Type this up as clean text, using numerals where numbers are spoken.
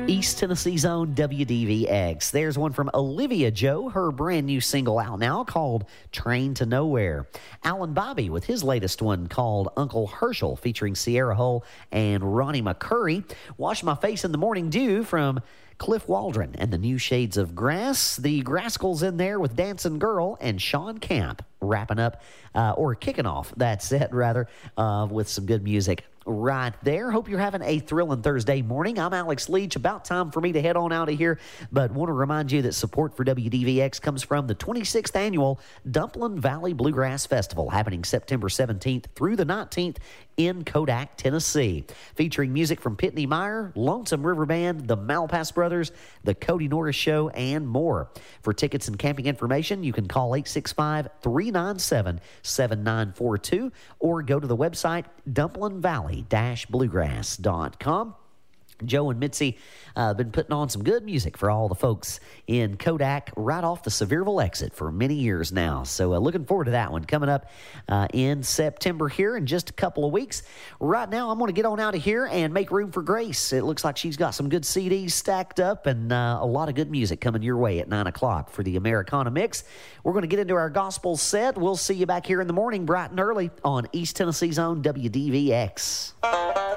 East Tennessee's own WDVX. There's one from Olivia Jo, her brand new single out now called Train to Nowhere. Alan Bobby with his latest one called Uncle Herschel, featuring Sierra Hull and Ronnie McCurry. Wash My Face in the Morning Dew from Cliff Waldron and the New Shades of Grass. The Grascals in there with Dancing Girl, and Sean Camp wrapping up or kicking off that set rather with some good music right there. Hope you're having a thrilling Thursday morning. I'm Alex Leach. About time for me to head on out of here, but want to remind you that support for WDVX comes from the 26th annual Dumpling Valley Bluegrass Festival, happening September 17th through the 19th in Kodak, Tennessee, featuring music from Pitney Meyer, Lonesome River Band, the Malpass Brothers, the Cody Norris Show, and more. For tickets and camping information, you can call 865-397-7942 or go to the website dumplingvalley-bluegrass.com. Joe and Mitzi been putting on some good music for all the folks in Kodak right off the Sevierville exit for many years now. So looking forward to that one coming up in September here in just a couple of weeks. Right now, I'm going to get on out of here and make room for Grace. It looks like she's got some good CDs stacked up and a lot of good music coming your way at 9 o'clock for the Americana Mix. We're going to get into our gospel set. We'll see you back here in the morning bright and early on East Tennessee's own WDVX.